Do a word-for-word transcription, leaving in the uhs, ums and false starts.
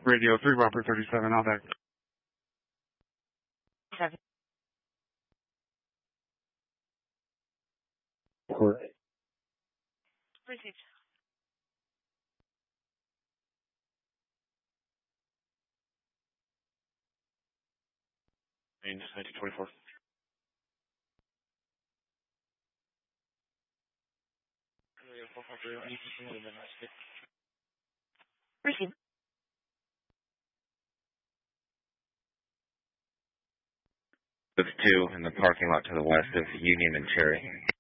Radio three, Robert thirty-seven, all back. Seven. Correct. Received. Range nineteen twenty-four. Received. With two in the parking lot to the west of Union and Cherry.